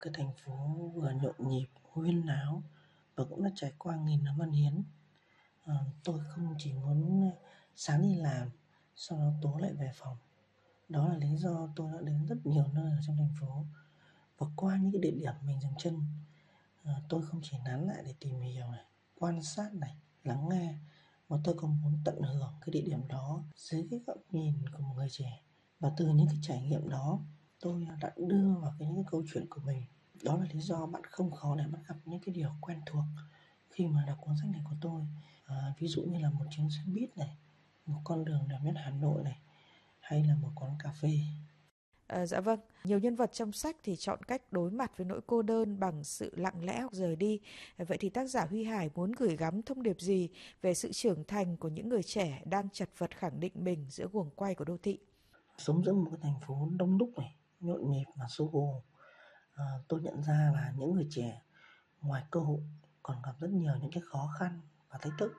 Cái thành phố vừa nhộn nhịp, huyên náo và cũng đã trải qua nghìn năm văn hiến. Tôi không chỉ muốn sáng đi làm, sau đó tối lại về phòng. Đó là lý do tôi đã đến rất nhiều nơi ở trong thành phố. Và qua những cái địa điểm mình dừng chân, tôi không chỉ nán lại để tìm hiểu này, quan sát này, lắng nghe, mà tôi còn muốn tận hưởng cái địa điểm đó dưới cái góc nhìn của một người trẻ. Và từ những cái trải nghiệm đó, tôi đã đưa vào những cái câu chuyện của mình. Đó là lý do bạn không khó để bắt gặp những cái điều quen thuộc khi mà đọc cuốn sách này của tôi. Ví dụ như là một chuyến xe buýt này, một con đường đẹp nhất Hà Nội này, hay là một quán cà phê. Dạ vâng, nhiều nhân vật trong sách thì chọn cách đối mặt với nỗi cô đơn bằng sự lặng lẽ hoặc rời đi. Vậy thì tác giả Huy Hải muốn gửi gắm thông điệp gì về sự trưởng thành của những người trẻ đang chật vật khẳng định mình giữa guồng quay của đô thị? Sống giữa một cái thành phố đông đúc này, nhộn nhịp và xô bồ, tôi nhận ra là những người trẻ ngoài cơ hội còn gặp rất nhiều những cái khó khăn và thách thức.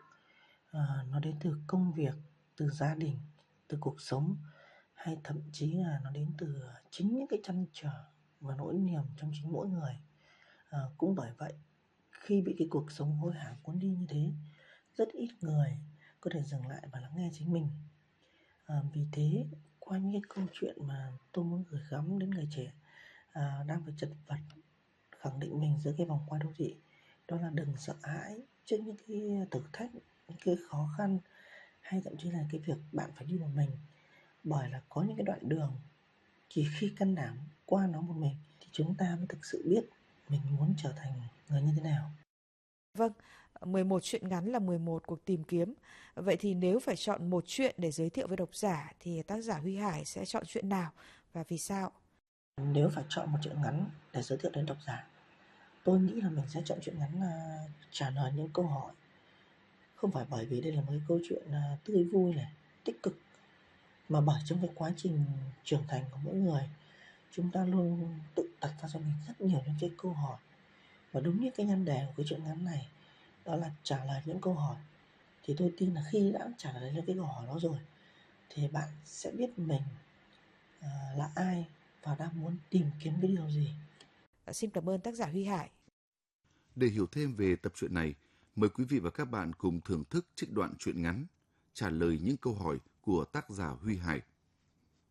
Nó đến từ công việc, từ gia đình, từ cuộc sống, hay thậm chí là nó đến từ chính những cái trăn trở và nỗi niềm trong chính mỗi người. Cũng bởi vậy, khi bị cái cuộc sống hối hả cuốn đi như thế, rất ít người có thể dừng lại và lắng nghe chính mình. Vì thế, qua những cái câu chuyện mà tôi muốn gửi gắm đến người trẻ đang phải chật vật khẳng định mình giữa cái vòng quay đô thị, đó là đừng sợ hãi trước những cái thử thách, những cái khó khăn, hay thậm chí là cái việc bạn phải đi một mình. Bởi là có những cái đoạn đường chỉ khi can đảm qua nó một mình thì chúng ta mới thực sự biết mình muốn trở thành người như thế nào. Vâng, 11 truyện ngắn là 11 cuộc tìm kiếm. Vậy thì nếu phải chọn một truyện để giới thiệu với độc giả thì tác giả Huy Hải sẽ chọn truyện nào và vì sao? Nếu phải chọn một truyện ngắn để giới thiệu đến độc giả, tôi nghĩ là mình sẽ chọn truyện ngắn trả lời những câu hỏi. Không phải bởi vì đây là một cái câu chuyện tươi vui này, tích cực, mà bởi trong cái quá trình trưởng thành của mỗi người, chúng ta luôn tự đặt ra cho mình rất nhiều những cái câu hỏi. Và đúng như cái nhan đề của cái truyện ngắn này, đó là trả lời những câu hỏi. Thì tôi tin là khi đã trả lời được cái câu hỏi đó rồi, thì bạn sẽ biết mình là ai và đang muốn tìm kiếm cái điều gì. Xin cảm ơn tác giả Huy Hải. Để hiểu thêm về tập truyện này, mời quý vị và các bạn cùng thưởng thức trích đoạn truyện ngắn trả lời những câu hỏi của tác giả Huy Hải